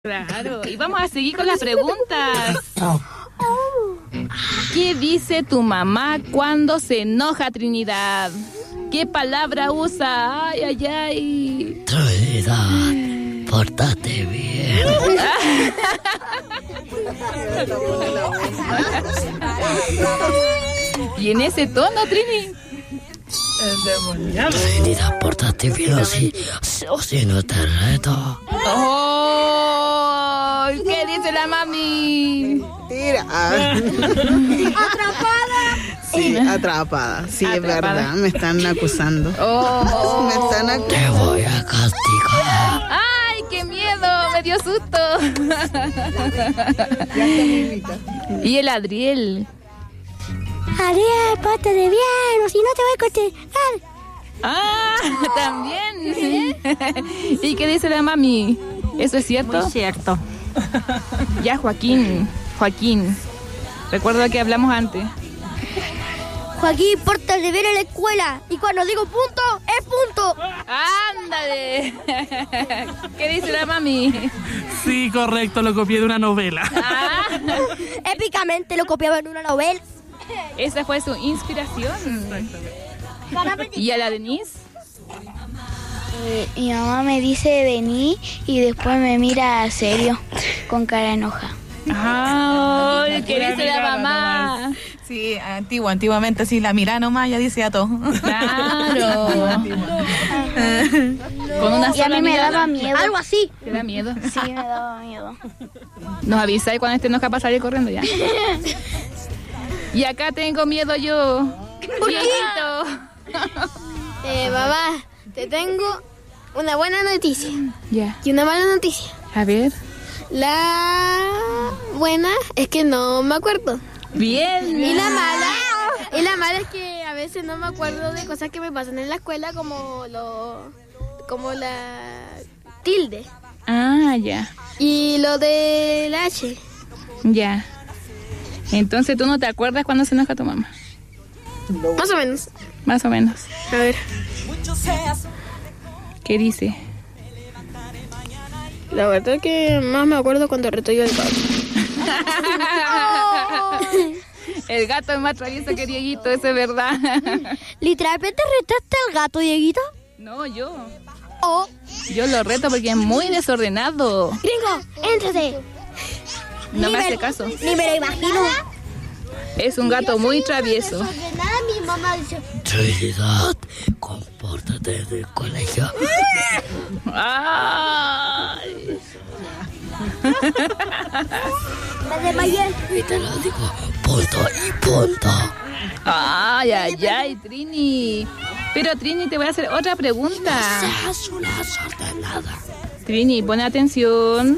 Claro, y vamos a seguir con las preguntas. ¿Qué dice tu mamá cuando se enoja, Trinidad? ¿Qué palabra usa? Ay, ay, ay. Trinidad, pórtate bien. Y en ese tono, Trini. Trinidad, pórtate bien o si no te reto. Oh, ¿qué dice la mami? Tira. ¿Atrapada? Sí, atrapada. Sí, es verdad. Me están acusando. Oh. Me están Te voy a castigar. ¡Ay, qué miedo! Me dio susto. Y el Adriel. Ariel, pórtate bien, o si no te voy a contestar. Ah, también. ¿Y qué dice la mami? ¿Eso es cierto? Muy cierto. Ya, Joaquín. Recuerda que hablamos antes. Joaquín, pórtate bien en la escuela. Y cuando digo punto, es punto. ¡Ándale! ¿Qué dice la mami? Sí, correcto, lo copié de una novela. Ah, Épicamente lo copiaba en una novela. esa fue su inspiración. ¿Y a la Denise? Mi mamá me dice Denis y después me mira serio, con cara enoja. ¡Ay, qué dice la mamá! Sí, antiguamente sí, la mirá nomás, ya dice a todo. ¡Claro! Con una Y a sola mí me mirada. daba miedo. Algo así. ¿Te da miedo? Sí, me daba miedo. Nos avisáis cuando esté enoja para salir corriendo ya. Y acá tengo miedo yo. Dieguito. Mamá, te tengo una buena noticia Ya. y una mala noticia. A ver. La buena es que no me acuerdo. Bien. Y la mala es que a veces no me acuerdo de cosas que me pasan en la escuela como la tilde Ah, ya. y lo de la H. Ya. Entonces tú no te acuerdas cuando se enoja tu mamá. Más o menos. Más o menos. A ver. ¿Qué dice? La verdad es que más me acuerdo cuando reto yo el gato. El gato es más travieso que Dieguito, eso es verdad. ¿Literalmente retaste al gato, Dieguito? No, yo. Oh, Yo lo reto porque es muy desordenado. gringo, éntrate. No me hace caso. Ni me lo imagino. Es un gato muy travieso. Nada, mi mamá dice. Trinidad, compórtate en el colegio. Ay. Me desmayé. Y te lo digo, punto y punto. Ay, ay, ay, Trini. Pero Trini, te voy a hacer otra pregunta. Seas una desordenada. Trini, pon atención.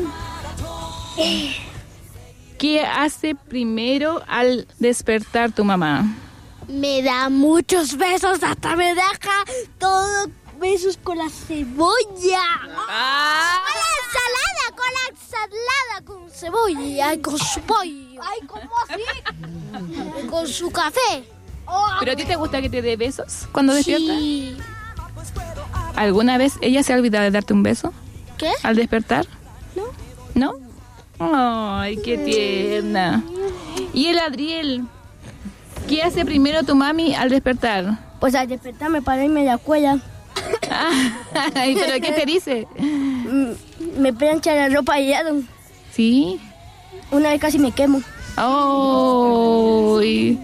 ¿Qué hace primero al despertar tu mamá? Me da muchos besos, hasta me deja todos besos con la cebolla. Ah. Con la ensalada con cebolla. Ay, con su pollo. Ay, ¿cómo así? Con su café. ¿Pero a ti te gusta que te dé besos cuando despiertas? Sí. ¿Alguna vez ella se ha olvidado de darte un beso ¿Qué? al despertar? No. ¿No? Ay, qué tierna. ¿Y el Adriel? ¿Qué hace primero tu mami al despertar? Pues al despertar me paré y me da cuella. Ay, ¿pero qué te dice? Me plancha la ropa y ya ¿Sí? una vez casi me quemo. Oh. Y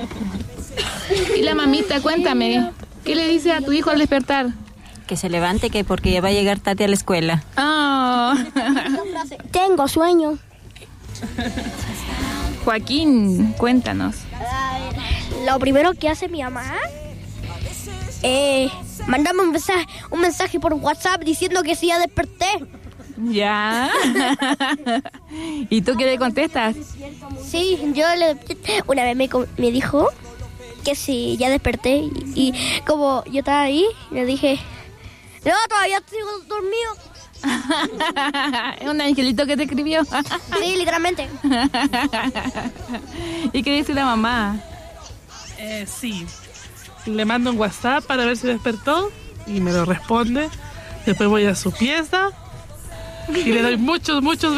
la mamita, cuéntame, ¿qué le dice a tu hijo al despertar? Que se levante, que porque ya va a llegar Tati a la escuela. Oh. Tengo sueño. Joaquín, cuéntanos. Lo primero que hace mi mamá mandarme un mensaje por WhatsApp diciendo que sí ya desperté. ¿Ya? ¿Y tú qué le contestas? Sí, una vez me dijo que sí ya desperté y como yo estaba ahí, le dije, no, todavía sigo dormido. Es un angelito que te escribió. Sí, literalmente. ¿Y qué dice la mamá? Sí. Le mando un WhatsApp para ver si despertó y me lo responde. Después voy a su pieza Y le doy muchos